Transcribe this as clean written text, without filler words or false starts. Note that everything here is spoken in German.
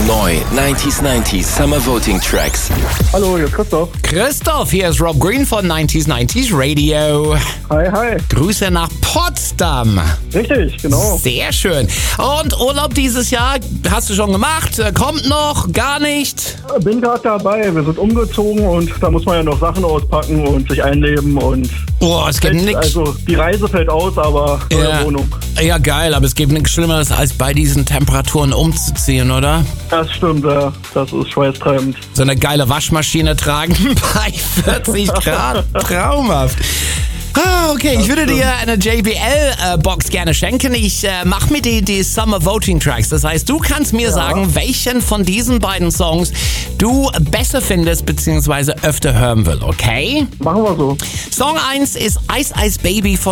Neu 90s Summer Voting Tracks. Hallo, hier ist Christoph. Christoph, hier ist Rob Green von 90s Radio. Hi, hi. Grüße nach Potsdam. Richtig, genau. Sehr schön. Und Urlaub dieses Jahr hast du schon gemacht? Kommt noch? Gar nicht? Bin gerade dabei. Wir sind umgezogen und da muss man ja noch Sachen auspacken und sich einleben und... Boah, es gibt nichts. Also die Reise fällt aus, aber neue Wohnung. Ja, geil, aber es gibt nichts Schlimmeres, als bei diesen Temperaturen umzuziehen, oder? Das stimmt, ja. Das ist schweißtreibend. So eine geile Waschmaschine tragen bei 40 Grad. Traumhaft. Okay, ich würde dir eine JBL-Box gerne schenken. Ich mache mir die Summer Voting Tracks. Das heißt, du kannst mir sagen, welchen von diesen beiden Songs du besser findest bzw. öfter hören will, okay? Machen wir so. Song 1 ist Ice Ice Baby von